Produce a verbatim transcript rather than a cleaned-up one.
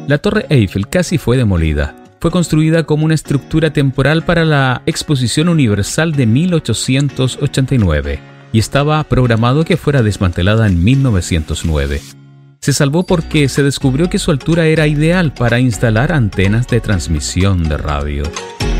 La Torre Eiffel casi fue demolida. Fue construida como una estructura temporal para la Exposición Universal de mil ochocientos ochenta y nueve y estaba programado que fuera desmantelada en mil novecientos nueve. Se salvó porque se descubrió que su altura era ideal para instalar antenas de transmisión de radio.